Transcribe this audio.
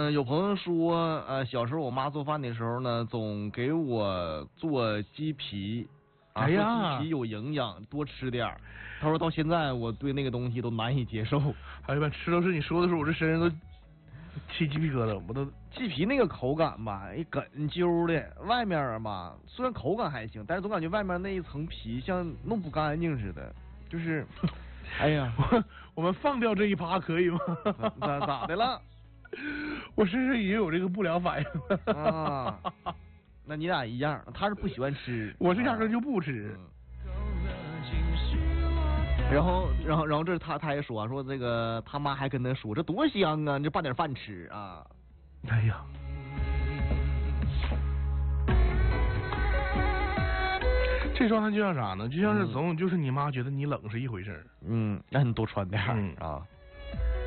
有朋友说，小时候我妈做饭的时候呢，总给我做鸡皮， 哎呀， 说鸡皮有营养，多吃点儿。他说到现在我对那个东西都难以接受。 哎呀，吃都是你说的时候，我这身上都起鸡皮疙瘩，我都。 鸡皮那个口感吧，哏揪的，外面吧虽然口感还行，但是总感觉外面那一层皮像弄不干净似的，就是，哎呀， 我们放掉这一趴可以吗？ 咋的了？ 我身上也有这个不良反应啊。那你俩一样，他是不喜欢吃， 我是压根就不吃。 然后这他也说这个他妈还跟他说这多香啊，你这拌点饭吃啊。 哎呀，这状态就像啥呢？就像是就是你妈觉得你冷是一回事儿。 那你多穿点啊。